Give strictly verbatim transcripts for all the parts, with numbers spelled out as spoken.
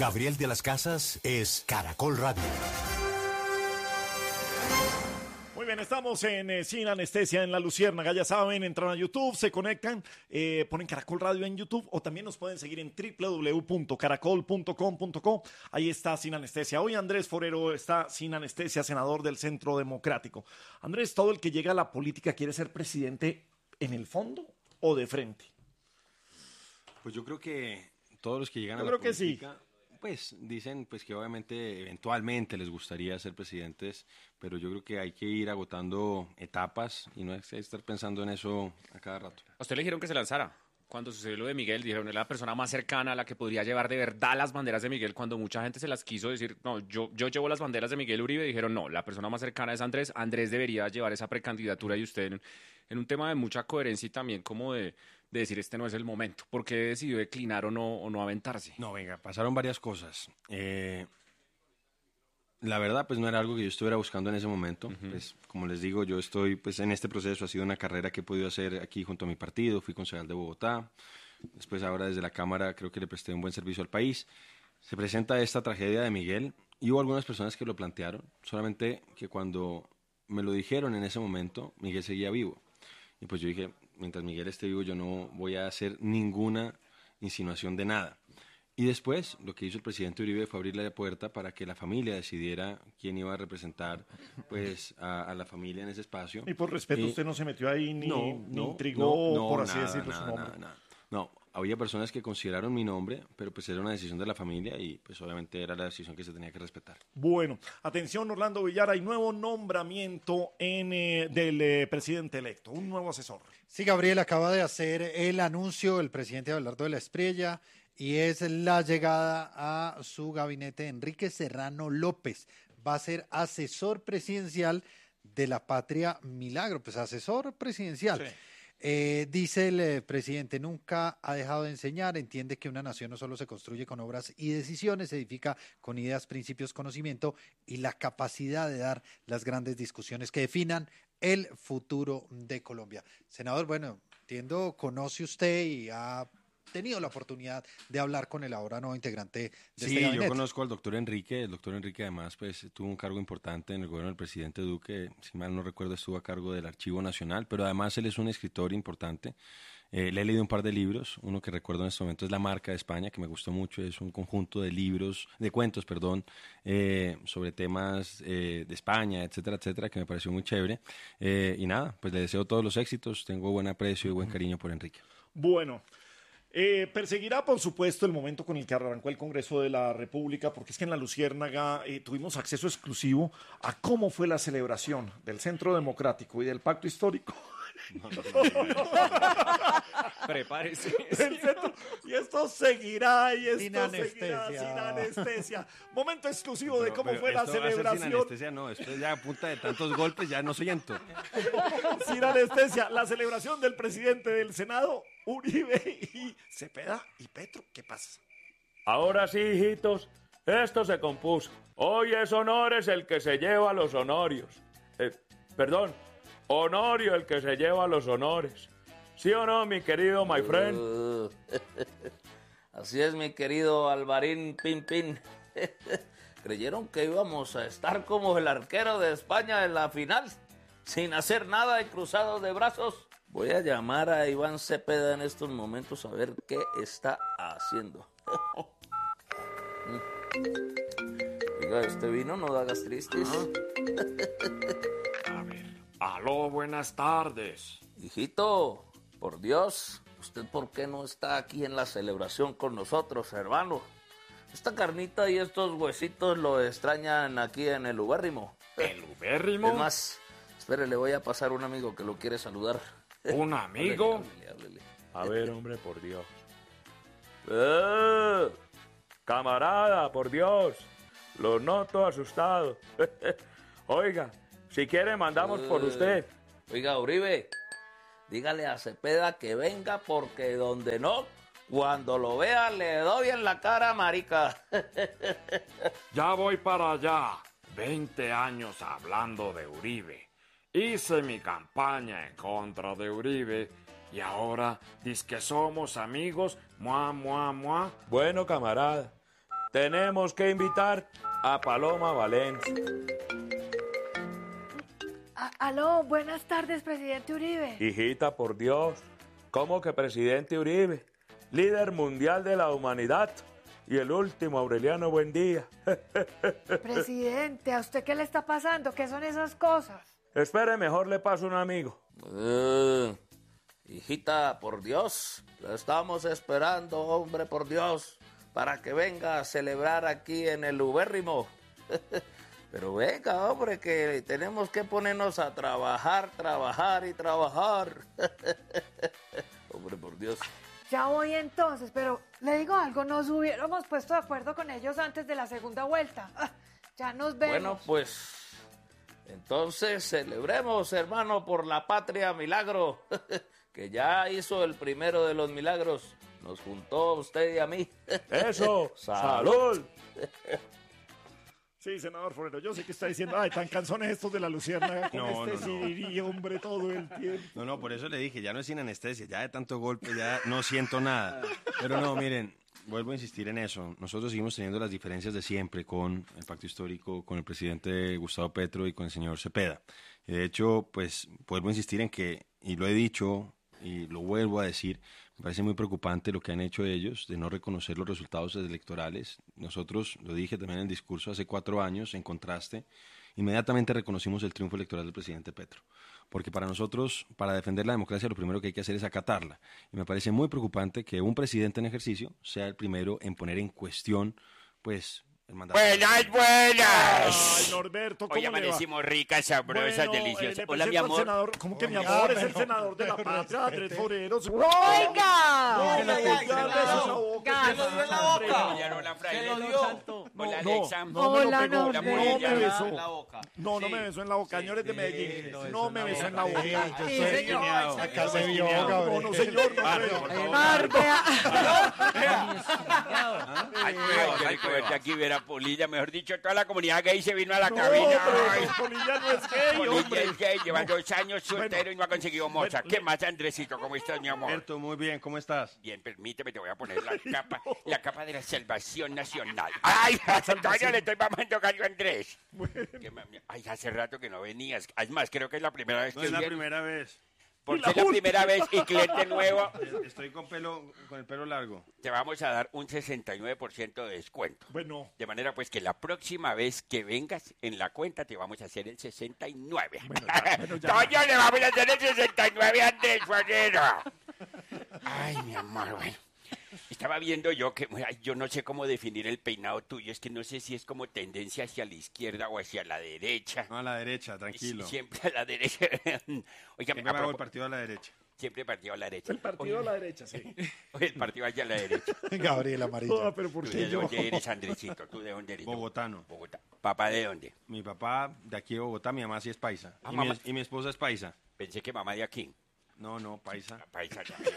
Gabriel de las Casas es Caracol Radio. Muy bien, estamos en eh, Sin Anestesia en La Luciérnaga. Ya saben, entran a YouTube, se conectan, eh, ponen Caracol Radio en YouTube o también nos pueden seguir en doble u doble u doble u punto caracol punto com punto co. Ahí está Sin Anestesia. Hoy Andrés Forero está Sin Anestesia, senador del Centro Democrático. Andrés, ¿todo el que llega a la política quiere ser presidente en el fondo o de frente? Pues yo creo que todos los que llegan yo a la creo política... que sí. Pues dicen pues que obviamente eventualmente les gustaría ser presidentes, pero yo creo que hay que ir agotando etapas y no hay que estar pensando en eso a cada rato. A usted le dijeron que se lanzara. Cuando sucedió lo de Miguel, dijeron, es la persona más cercana a la que podría llevar de verdad las banderas de Miguel. Cuando mucha gente se las quiso decir, no, yo, yo llevo las banderas de Miguel Uribe, dijeron, no, la persona más cercana es Andrés. Andrés debería llevar esa precandidatura y usted, en, en un tema de mucha coherencia y también como de, de decir, este no es el momento. ¿Por qué decidió declinar o no, o no aventarse? No, venga, pasaron varias cosas. Eh... La verdad, pues no era algo que yo estuviera buscando en ese momento. Uh-huh. Pues, como les digo, yo estoy pues en este proceso. Ha sido una carrera que he podido hacer aquí junto a mi partido. Fui concejal de Bogotá. Después ahora desde la Cámara creo que le presté un buen servicio al país. Se presenta esta tragedia de Miguel y hubo algunas personas que lo plantearon. Solamente que cuando me lo dijeron en ese momento, Miguel seguía vivo. Y pues yo dije, mientras Miguel esté vivo yo no voy a hacer ninguna insinuación de nada. Y después, lo que hizo el presidente Uribe fue abrirle la puerta para que la familia decidiera quién iba a representar pues, a, a la familia en ese espacio. Y por respeto, eh, usted no se metió ahí ni, no, ni no, intrigó, no, no, por así nada, decirlo, nada, su nombre. Nada, nada. No, había personas que consideraron mi nombre, pero pues era una decisión de la familia y pues obviamente era la decisión que se tenía que respetar. Bueno, atención Orlando Villar, hay nuevo nombramiento en, eh, del eh, presidente electo, un nuevo asesor. Sí, Gabriel, acaba de hacer el anuncio el presidente Abelardo de la Espriella, y es la llegada a su gabinete de Enrique Serrano López. Va a ser asesor presidencial de la Patria Milagro, pues asesor presidencial. Sí. Eh, dice el eh, presidente, nunca ha dejado de enseñar, entiende que una nación no solo se construye con obras y decisiones, se edifica con ideas, principios, conocimiento y la capacidad de dar las grandes discusiones que definan el futuro de Colombia. Senador, bueno, entiendo, conoce usted y ha tenido la oportunidad de hablar con el ahora nuevo integrante de sí, este gabinete. Sí, yo conozco al doctor Enrique. El doctor Enrique además pues tuvo un cargo importante en el gobierno del presidente Duque. Si mal no recuerdo, estuvo a cargo del Archivo Nacional, pero además él es un escritor importante. Eh, le he leído un par de libros. Uno que recuerdo en este momento es La Marca de España, que me gustó mucho. Es un conjunto de libros, de cuentos, perdón, eh, sobre temas eh, de España, etcétera, etcétera, que me pareció muy chévere. Eh, y nada, pues le deseo todos los éxitos. Tengo buen aprecio y buen cariño por Enrique. Bueno. Eh, perseguirá, por supuesto, el momento con el que arrancó el Congreso de la República, porque es que en La Luciérnaga eh, tuvimos acceso exclusivo a cómo fue la celebración del Centro Democrático y del Pacto Histórico. No, no, no, no. Prepárese. Centro, y esto seguirá, y esto sin seguirá anestesia. sin anestesia. Momento exclusivo pero, de cómo fue la esto celebración. Sin anestesia no, esto ya a punta de tantos golpes ya no siento. Sin anestesia, la celebración del presidente del Senado, Uribe y Cepeda y Petro. ¿Qué pasa? Ahora sí, hijitos, esto se compuso. Hoy es Honores el que se lleva los honorios. Eh, perdón, Honorio el que se lleva los honores. ¿Sí o no, mi querido my friend? Uh, así es, mi querido Alvarín Pin Pin. Creyeron que íbamos a estar como el arquero de España en la final, sin hacer nada y cruzados de brazos. Voy a llamar a Iván Cepeda en estos momentos a ver qué está haciendo. Oiga, este vino no da gastritis. A ver, aló, buenas tardes. Hijito, por Dios, ¿usted por qué no está aquí en la celebración con nosotros, hermano? Esta carnita y estos huesitos lo extrañan aquí en el ubérrimo. ¿El ubérrimo? Es más, espere, le voy a pasar un amigo que lo quiere saludar. ¿Un amigo? Háblele, háblele, háblele. A ver, hombre, por Dios. ¡Eh! Camarada, por Dios. Lo noto asustado. Oiga, si quiere mandamos uh, por usted. Oiga, Uribe, dígale a Cepeda que venga porque donde no, cuando lo vea le doy en la cara, marica. Ya voy para allá. Veinte años hablando de Uribe. Hice mi campaña en contra de Uribe y ahora dice que somos amigos, mua, mua, mua. Bueno, camarada, tenemos que invitar a Paloma Valencia. A- aló, buenas tardes, presidente Uribe. Hijita, por Dios, ¿cómo que presidente Uribe? Líder mundial de la humanidad. Y el último, Aureliano Buendía. Presidente, ¿a usted qué le está pasando? ¿Qué son esas cosas? Espere, mejor le paso un amigo. Eh, hijita, por Dios, la estamos esperando, hombre, por Dios, para que venga a celebrar aquí en el ubérrimo. Pero venga, hombre, que tenemos que ponernos a trabajar, trabajar y trabajar. Hombre, por Dios. Ya voy entonces, pero le digo algo, nos hubiéramos puesto de acuerdo con ellos antes de la segunda vuelta. Ah, ya nos vemos. Bueno, pues, entonces celebremos, hermano, por la patria milagro, que ya hizo el primero de los milagros. Nos juntó a usted y a mí. Eso, Salud. salud. Sí, senador Forero, yo sé que está diciendo, ay, tan canzones estos de la luciérnaga con No, este no, no. sirirí, hombre, todo el tiempo. No, no, por eso le dije, ya no es sin anestesia, ya de tanto golpe ya no siento nada. Pero no, miren, vuelvo a insistir en eso. Nosotros seguimos teniendo las diferencias de siempre con el pacto histórico, con el presidente Gustavo Petro y con el señor Cepeda. Y de hecho, pues vuelvo a insistir en que, y lo he dicho y lo vuelvo a decir, me parece muy preocupante lo que han hecho ellos de no reconocer los resultados electorales. Nosotros, lo dije también en el discurso hace cuatro años, en contraste, inmediatamente reconocimos el triunfo electoral del presidente Petro. Porque para nosotros, para defender la democracia, lo primero que hay que hacer es acatarla. Y me parece muy preocupante que un presidente en ejercicio sea el primero en poner en cuestión, pues, el mandato. Buenas, buenas. Ay, Norberto, ¿cómo Hoy le va? amanecimos ricas, sabrosas, Bueno, eh, deliciosas. le Hola, mi presento al amor. senador, ¿cómo que mi Oiga, amor? Es el pero- senador de la pero patria, Andrés respete. Forero. ¡Oiga! No, Ay, le ay, voy a ay, dar besos en la boca. Se lo dio en la boca. Hola, fraile. lo dio. Hola, No, Alexa. no me lo Hola, pegó, Norberto. no me besó. La boca. No, no me besó en la boca, señores de Medellín. No me besó en la Sí, boca. yo Sí, soy- señor. Acá se vio, No, Gabriel. no, señor, no, no. Marbea. Ay, ay, qué verte aquí, ver a Polilla. Mejor dicho, toda la comunidad gay se vino a la No, cabina. Ay, pero Polilla no es gay, Polilla hombre. es gay, lleva dos años soltero y no ha conseguido moza. bueno, ¿Qué más, Andresito? ¿Cómo estás, mi amor? Alberto, muy bien, ¿cómo estás? Bien, permíteme, te voy a poner la capa, la capa de la salvación nacional. ¡Ay! Todavía le estoy mamando gallo a Andrés. Qué mami- Ay, hace rato que no venías. Es más, creo que es la primera vez No que es la vienes. primera vez. Porque es la primera vez y cliente nuevo. Estoy con pelo, con el pelo largo. Te vamos a dar un sesenta y nueve por ciento de descuento. Bueno, De manera pues que la próxima vez que vengas en la cuenta te vamos a hacer el sesenta y nueve. Bueno, ya, bueno, ya. Toño, le vamos a hacer el sesenta y nueve a Andrés Forero. Ay, mi amor, bueno. Estaba viendo yo que, ay, yo no sé cómo definir el peinado tuyo, es que no sé si es como tendencia hacia la izquierda o hacia la derecha. No, a la derecha, tranquilo. Sie- Siempre a la derecha. Oiga, Siempre me hago el partido a la derecha. siempre partido a la derecha. el partido a la derecha, sí. Oye, el partido hacia la derecha. Gabriel Amarillo. Ah, pero ¿por ¿Tú qué de yo? dónde eres, Andresito? ¿Tú de dónde eres? Bogotano. Bogotá. ¿Papá de dónde? Mi papá de aquí de Bogotá, mi mamá sí es paisa. Ah, y, mamá. mi, y mi esposa es paisa. Pensé que mamá de aquí. No, no, paisa. Paisa también.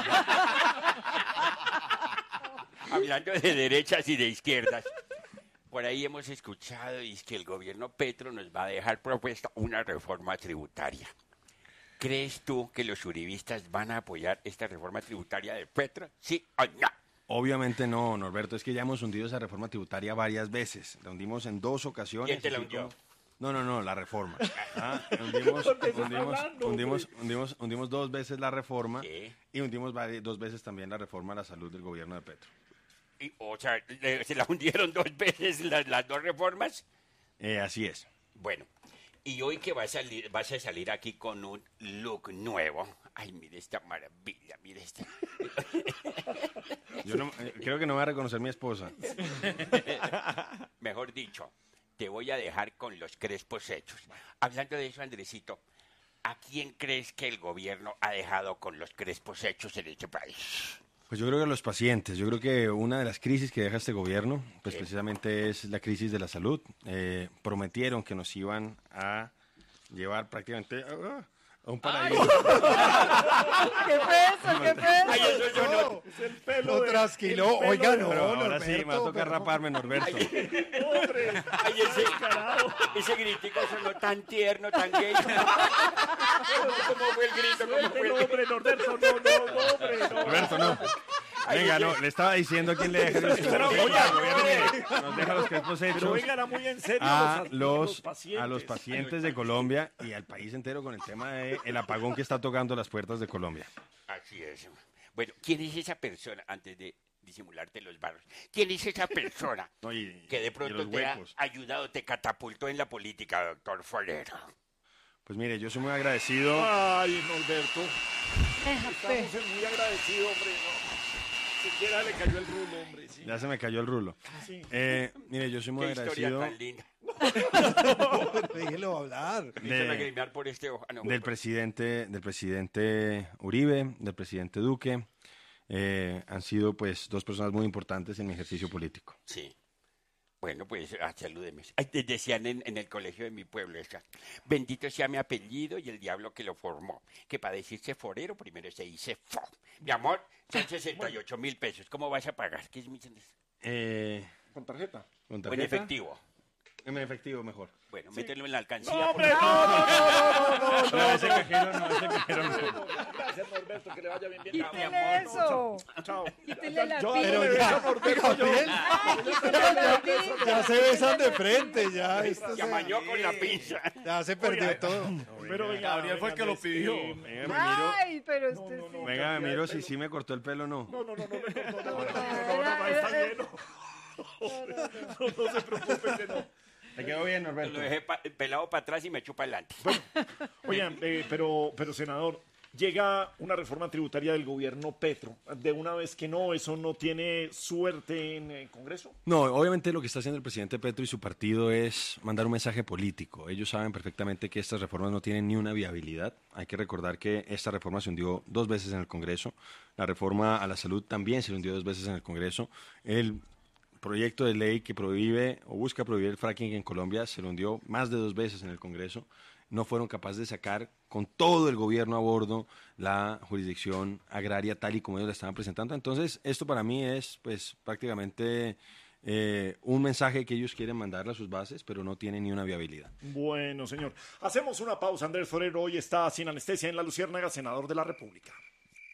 Hablando de derechas y de izquierdas, por ahí hemos escuchado y es que el gobierno Petro nos va a dejar propuesta una reforma tributaria. ¿Crees tú que los uribistas van a apoyar esta reforma tributaria de Petro? ¿Sí o no? Obviamente no, Norberto, es que ya hemos hundido esa reforma tributaria varias veces. La hundimos en dos ocasiones. ¿Quién te la así hundió? como- No, no, no, la reforma. Ah, hundimos, hundimos, hundimos, hundimos, hundimos dos veces la reforma Sí. y hundimos vari- dos veces también la reforma a la salud del gobierno de Petro. Y, o sea, le- ¿se la hundieron dos veces las, las dos reformas? Eh, así es. Bueno, y hoy que vas a, salir, vas a salir aquí con un look nuevo. Ay, mire esta maravilla, mire esta. Yo no- eh, creo que no va a reconocer mi esposa. Mejor dicho, te voy a dejar con los crespos hechos. Hablando de eso, Andresito, ¿a quién crees que el gobierno ha dejado con los crespos hechos en este país? Pues yo creo que los pacientes, yo creo que una de las crisis que deja este gobierno, pues Sí. precisamente es la crisis de la salud. Eh, prometieron que nos iban a llevar prácticamente a, a un paraíso. ¿Qué fue eso? ¿Qué fue Ay, eso? eso yo no. Es el pelo Lo de- trasquiló. el pelo Oiga, de- no, Pero ahora sí, me va a Norberto, tocar pero- raparme, Norberto. Hombre, Ay, ese, ese gritico sonó tan tierno, tan gay. ¿Cómo fue el grito? ¿Cómo fue suéltelo, el grito? hombre, Norberto, no, no, no, hombre, no. Norberto, no. Venga, no, le estaba diciendo a quién le deja los crespos. Pero, Oye, oiga, el gobierno nos deja los crespos Pero hechos vengan muy en serio a los, los, pacientes. a los pacientes de Colombia y al país entero con el tema del apagón que está tocando las puertas de Colombia. Así es. Bueno, ¿quién es esa persona, antes de disimularte los barros, quién es esa persona No, y- que y de pronto los te ha huecos. ayudado, te catapultó en la política, doctor Forero? Pues mire, yo soy muy agradecido. Ay, Norberto. Déjate. Estamos muy agradecidos, hombre. No. Siquiera le cayó el rulo, hombre. Sí. Ya se me cayó el rulo. Sí. Eh, mire, yo soy muy Qué historia agradecido tan linda. Déjelo hablar. Me hizo de- lagrimear por este ojo. Ah, no, del por- presidente, del presidente Uribe, del presidente Duque. Eh, han sido pues dos personas muy importantes en mi ejercicio político. Sí. Bueno, pues, ah, salúdeme. Ay, te decían en, en el colegio de mi pueblo, esa, bendito sea mi apellido y el diablo que lo formó. Que para decirse forero, primero se dice fo. Mi amor, son sesenta y ocho mil pesos. ¿Cómo vas a pagar? ¿Qué es mi... Eh, Con tarjeta. ¿Con O en tarjeta? efectivo. En efectivo mejor. Bueno, mételo en la alcancía. No, por hombre, no, no, no, no, no, No, ese cajero no, ese cajero no. Gracias, Norberto, que le vaya bien. bien. Quítele eso. Chao. Quítele la Yo piel. dándole beso a Norberto, yo. Ay, quítele la piel. Ya se besan de frente, ya. Esto Se se- amañó con la pinza. ya se perdió Oiga, todo. Pero venga, Gabriel fue el que lo Andrés, pidió. eh, Venga, me miro. Ay, pero este sí. Venga, me miro si sí me cortó el pelo o no. No, no, no, no me cortó. No, no, no, Era- no, no, está era- lleno. No, no se preocupe que no. ¿Te quedó bien, Lo Norberto? dejé pa- pelado para atrás y me chupa adelante. Oigan, eh, pero, pero senador, llega una reforma tributaria del gobierno Petro. De una vez que no, eso no tiene suerte en el Congreso. No, obviamente lo que está haciendo el presidente Petro y su partido es mandar un mensaje político. Ellos saben perfectamente que estas reformas no tienen ni una viabilidad. Hay que recordar que esta reforma se hundió dos veces en el Congreso. La reforma a la salud también se hundió dos veces en el Congreso. El proyecto de ley que prohíbe o busca prohibir el fracking en Colombia se lo hundió más de dos veces en el Congreso. No fueron capaces de sacar con todo el gobierno a bordo la jurisdicción agraria tal y como ellos la estaban presentando. Entonces, esto para mí es pues prácticamente eh, un mensaje que ellos quieren mandarle a sus bases, pero no tiene ni una viabilidad. Bueno, señor. Hacemos una pausa. Andrés Forero hoy está sin anestesia en La Luciérnaga, senador de la República.